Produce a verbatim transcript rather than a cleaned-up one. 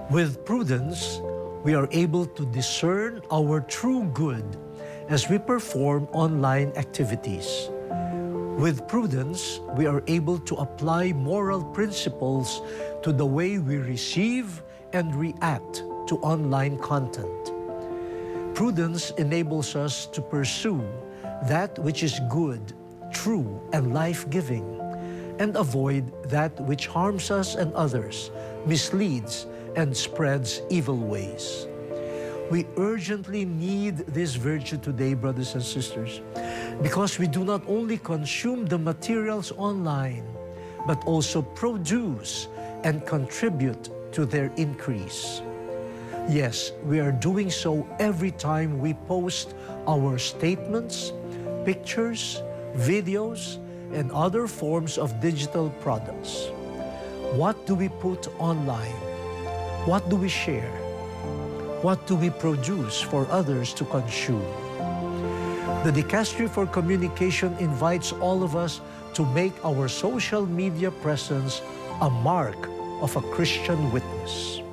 With prudence, we are able to discern our true good as we perform online activities. With prudence, we are able to apply moral principles to the way we receive and react to online content. Prudence enables us to pursue that which is good, true, and life-giving, and avoid that which harms us and others, misleads, and spreads evil ways. We urgently need this virtue today, brothers and sisters, because we do not only consume the materials online, but also produce and contribute to their increase. Yes, we are doing so every time we post our statements, pictures, videos, and other forms of digital products. What do we put online? What do we share? What do we produce for others to consume? The Dicastery for Communication invites all of us to make our social media presence a mark of a Christian witness.